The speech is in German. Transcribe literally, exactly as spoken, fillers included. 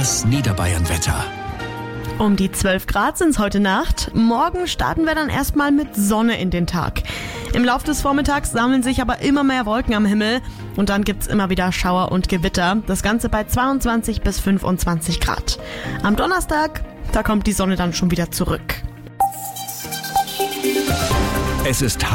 Das Niederbayern-Wetter. Um die zwölf Grad sind es heute Nacht. Morgen starten wir dann erstmal mit Sonne in den Tag. Im Laufe des Vormittags sammeln sich aber immer mehr Wolken am Himmel und dann gibt's immer wieder Schauer und Gewitter. Das Ganze bei zweiundzwanzig bis fünfundzwanzig Grad. Am Donnerstag, da kommt die Sonne dann schon wieder zurück. Es ist